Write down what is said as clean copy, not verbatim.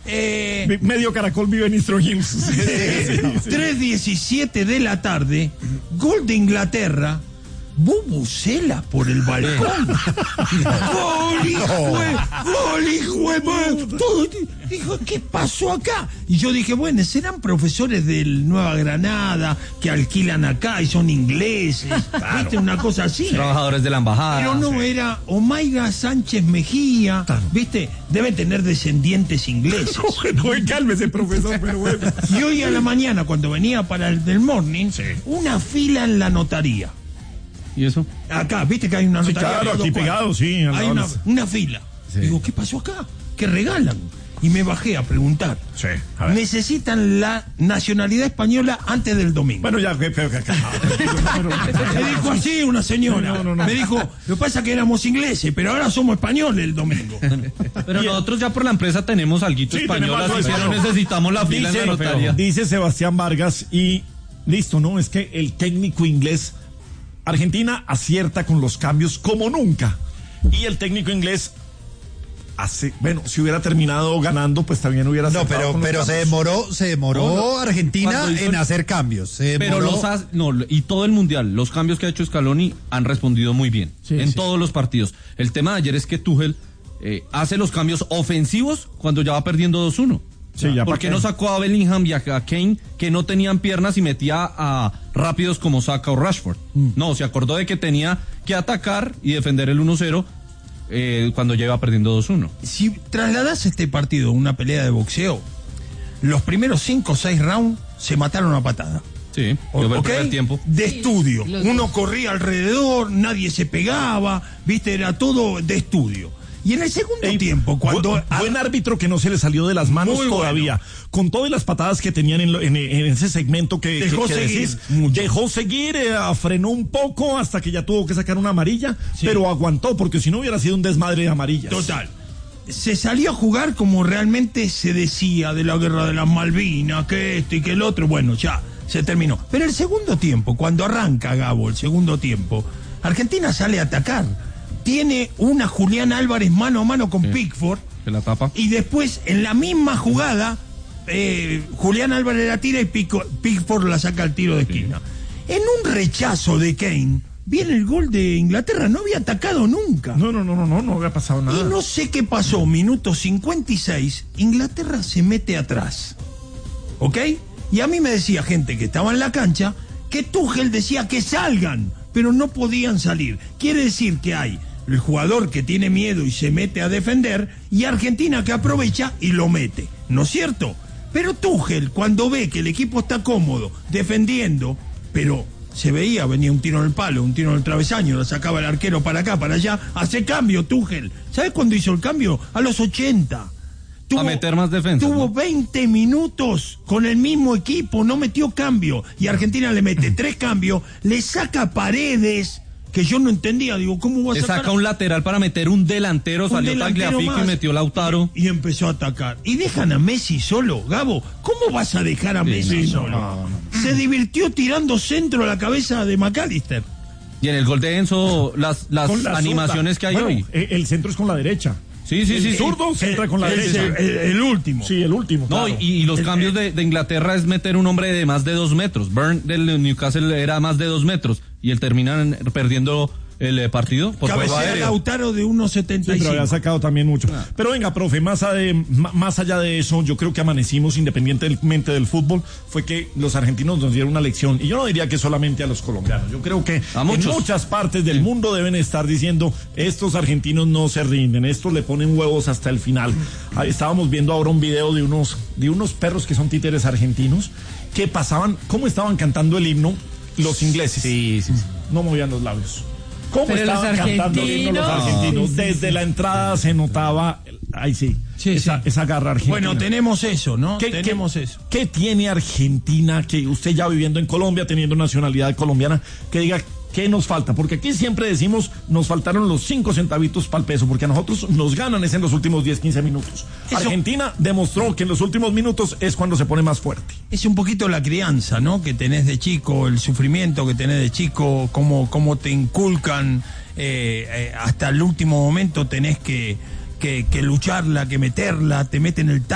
Medio Caracol vive en Eastern Hills. 3:17 de la tarde, gol de Inglaterra. Bubucela por el balcón. ¡Gol, hijo de todo! Dijo, ¿qué pasó acá? Y yo dije, bueno, serán profesores del Nueva Granada que alquilan acá y son ingleses. Claro. ¿Viste? Una cosa así. Trabajadores de la embajada. Pero no, era Omaira Sánchez Mejía. Claro. ¿Viste? Deben tener descendientes ingleses. No, cálmese, profesor, pero bueno. Y hoy a la mañana, cuando venía para el del morning, una fila en la notaría. ¿Y eso? Acá, viste que hay una notaría. Claro, aquí pegado, sí. Hay una fila. Sí. Digo, ¿qué pasó acá? ¿Qué regalan? Y me bajé a preguntar. Sí, a ver. Necesitan la nacionalidad española antes del domingo. Bueno, ya, me dijo así una señora. No. Me dijo, lo que pasa es que éramos ingleses, pero ahora somos españoles el domingo. Pero nosotros ya por la empresa tenemos alguito español, así que no necesitamos la fila en la notaría. Dice Sebastián Vargas y listo, ¿no? Es que el técnico inglés... Argentina acierta con los cambios como nunca. Y el técnico inglés si hubiera terminado ganando, pues también hubiera acertado. No, pero se demoró Argentina en hacer cambios. Y todo el mundial, los cambios que ha hecho Scaloni han respondido muy bien en todos los partidos. El tema de ayer es que Tuchel hace los cambios ofensivos cuando ya va perdiendo 2-1. Sí, ¿Por qué no sacó a Bellingham y a Kane, que no tenían piernas, y metía a rápidos como Saka o Rashford? No, se acordó de que tenía que atacar y defender el 1-0 cuando ya iba perdiendo 2-1. Si trasladas este partido a una pelea de boxeo, los primeros 5 o 6 rounds se mataron a patada. Sí, el primer tiempo. De estudio. Uno corría alrededor, nadie se pegaba, viste, era todo de estudio. Y en el segundo tiempo, cuando... Buen árbitro que no se le salió de las manos todavía. Bueno. Con todas las patadas que tenían en ese segmento que dejó seguir, frenó un poco hasta que ya tuvo que sacar una amarilla, pero aguantó, porque si no hubiera sido un desmadre de amarillas. Total. Se salió a jugar como realmente se decía de la guerra de las Malvinas, que esto y que el otro. Bueno, ya se terminó. Pero el segundo tiempo, cuando arranca Gabo, el segundo tiempo, Argentina sale a atacar. Tiene una Julián Álvarez mano a mano con Pickford. Se la tapa. Y después, en la misma jugada, Julián Álvarez la tira y Pickford la saca al tiro de esquina. En un rechazo de Kane, viene el gol de Inglaterra. No había atacado nunca. No había pasado nada. Y no sé qué pasó. Minuto 56, Inglaterra se mete atrás. ¿Ok? Y a mí me decía gente que estaba en la cancha que Tuchel decía que salgan, pero no podían salir. Quiere decir que hay el jugador que tiene miedo y se mete a defender, y Argentina que aprovecha y lo mete, ¿no es cierto? Pero Tuchel, cuando ve que el equipo está cómodo, defendiendo, pero se veía, venía un tiro en el palo, un tiro en el travesaño, lo sacaba el arquero para acá, para allá, hace cambio Tuchel. ¿Sabes cuándo hizo el cambio? A los 80. A meter más defensa. Tuvo 20 minutos con el mismo equipo, no metió cambio. Y Argentina le mete 3 cambios, le saca Paredes, que yo no entendía, digo, ¿cómo va a sacar? Le saca un lateral para meter un delantero, salió Tagliafico y metió Lautaro. Y empezó a atacar. Y dejan a Messi solo, Gabo, ¿cómo vas a dejar a Messi solo? No. Se divirtió tirando centro a la cabeza de McAllister. Y en el gol de Enzo, las animaciones que hay hoy. El centro es con la derecha. Sí. Zurdo se entra con la derecha. El último. Sí, el último. No, claro. y los cambios de Inglaterra es meter un hombre de más de 2 metros. Burn del Newcastle era más de 2 metros. Y él termina perdiendo el partido por juego aéreo. Lautaro de 1.75. Sí, pero había sacado también mucho. Pero venga, profe, más allá de eso, yo creo que amanecimos, independientemente del fútbol, fue que los argentinos nos dieron una lección. Y yo no diría que solamente a los colombianos. Yo creo que en muchas partes del mundo deben estar diciendo, estos argentinos no se rinden, estos le ponen huevos hasta el final. Estábamos viendo ahora un video de unos perros que son títeres argentinos, que pasaban, cómo estaban cantando el himno los ingleses. Sí. No movían los labios. ¿Cómo estaban cantando el himno los argentinos? Desde la entrada se notaba, esa garra argentina. Bueno, tenemos eso, ¿no? Tenemos eso. ¿Qué tiene Argentina, que usted ya viviendo en Colombia, teniendo nacionalidad colombiana, que diga, ¿qué nos falta? Porque aquí siempre decimos, nos faltaron los 5 centavitos para el peso, porque a nosotros nos ganan en los últimos 10-15 minutos. Argentina demostró que en los últimos minutos es cuando se pone más fuerte. Es un poquito la crianza, ¿no? Que tenés de chico, el sufrimiento que tenés de chico, cómo te inculcan, hasta el último momento tenés que lucharla, que meterla, te meten el